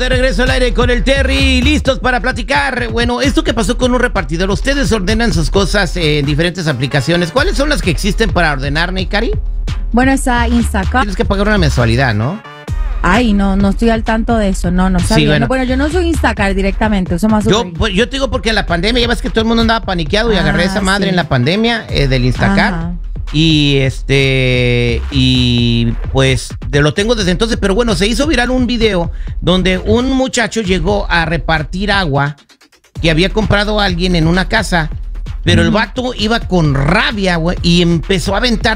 De regreso al aire con el Terry, listos para platicar. Bueno, esto que pasó con un repartidor, ustedes ordenan sus cosas en diferentes aplicaciones. ¿Cuáles son las que existen para ordenar, Neikari? Bueno, está Instacart. Tienes que pagar una mensualidad, ¿no? Ay, no estoy al tanto de eso, no sabía. Sí, bueno. Bueno, yo no soy Instacart directamente, eso más. Yo te digo porque en la pandemia, ya ves que todo el mundo andaba paniqueado y agarré esa madre sí. en la pandemia del Instacart. Ajá. Y pues lo tengo desde entonces, pero bueno, se hizo viral un video donde un muchacho llegó a repartir agua que había comprado alguien en una casa, pero el vato iba con rabia, güey, y empezó a aventar